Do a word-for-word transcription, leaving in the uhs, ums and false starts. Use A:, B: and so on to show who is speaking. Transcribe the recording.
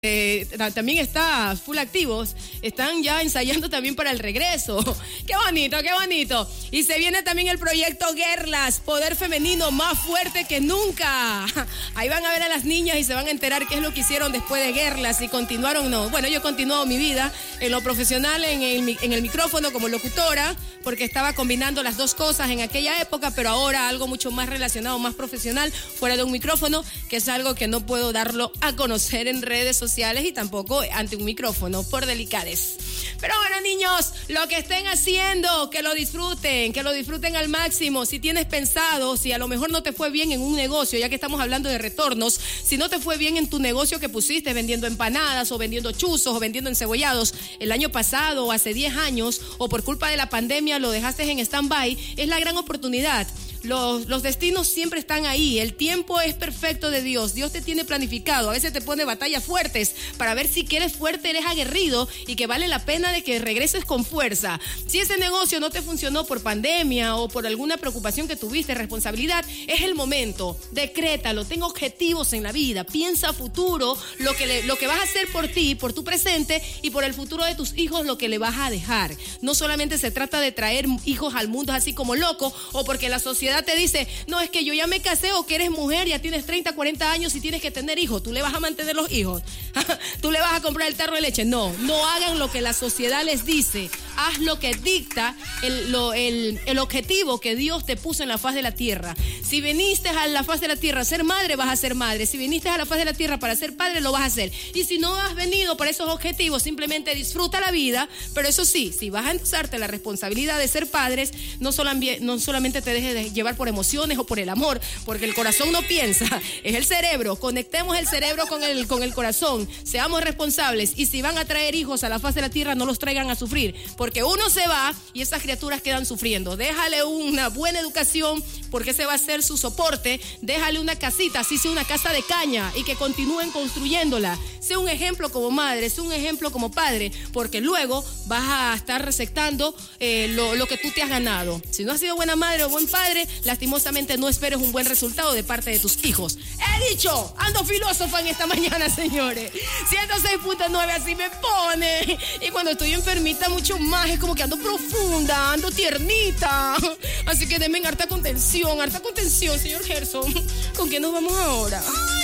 A: Eh, también está full activos, están ya ensayando también para el regreso. Qué bonito, qué bonito. Y se viene también el proyecto Guerlas, poder femenino más fuerte que nunca. Ahí van a ver a las niñas y se van a enterar qué es lo que hicieron después de Guerlas, si continuaron o no. Bueno, yo he continuado mi vida en lo profesional, en el, en el micrófono como locutora, porque estaba combinando las dos cosas en aquella época, pero ahora algo mucho más relacionado, más profesional, fuera de un micrófono, que es algo que no puedo darlo a conocer en redes sociales y tampoco ante un micrófono por delicadez. Pero bueno, niños, lo que estén haciendo, que lo disfruten, que lo disfruten al máximo. Si tienes pensado, si a lo mejor no te fue bien en un negocio, ya que estamos hablando de retornos, si no te fue bien en tu negocio que pusiste vendiendo empanadas o vendiendo chuzos o vendiendo encebollados el año pasado o hace diez años, o por culpa de la pandemia lo dejaste en stand-by, es la gran oportunidad. Los, los destinos siempre están ahí, el tiempo es perfecto de Dios, Dios te tiene planificado, a veces te pone batallas fuertes para ver si que eres fuerte, eres aguerrido y que vale la pena de que regreses con fuerza. Si ese negocio no te funcionó por pandemia o por alguna preocupación que tuviste, responsabilidad, es el momento, decrétalo, ten objetivos en la vida, piensa a futuro lo que, le, lo que vas a hacer por ti, por tu presente y por el futuro de tus hijos, lo que le vas a dejar. No solamente se trata de traer hijos al mundo así como loco o porque la sociedad te dice, no, es que yo ya me casé o que eres mujer, ya tienes treinta, cuarenta años y tienes que tener hijos, tú le vas a mantener los hijos, tú le vas a comprar el tarro de leche. No, no hagan lo que la sociedad les dice, haz lo que dicta el, lo, el, el objetivo que Dios te puso en la faz de la tierra. Si viniste a la faz de la tierra a ser madre, vas a ser madre. Si viniste a la faz de la tierra para ser padre, lo vas a hacer. Y si no has venido para esos objetivos, simplemente disfruta la vida, pero eso sí, si vas a endosarte la responsabilidad de ser padres, no, solam- no solamente te dejes de llevar por emociones o por el amor, porque el corazón no piensa, es el cerebro. Conectemos el cerebro con el, con el corazón, seamos responsables, y si van a traer hijos a la faz de la tierra, no los traigan a sufrir, porque uno se va y esas criaturas quedan sufriendo. Déjale una buena educación, porque ese va a ser su soporte. Déjale una casita, así sea una casa de caña, y que continúen construyéndola. Sé un ejemplo como madre, sé un ejemplo como padre, porque luego vas a estar receptando eh, lo, lo que tú te has ganado. Si no has sido buena madre o buen padre, lastimosamente no esperes un buen resultado de parte de tus hijos. He dicho, ando filósofa en esta mañana, señores. ciento seis punto nueve, así me pone. Y cuando estoy enfermita mucho más, es como que ando profunda, ando tiernita. Así que denme harta contención, harta contención, señor Gerson. ¿Con quién nos vamos ahora?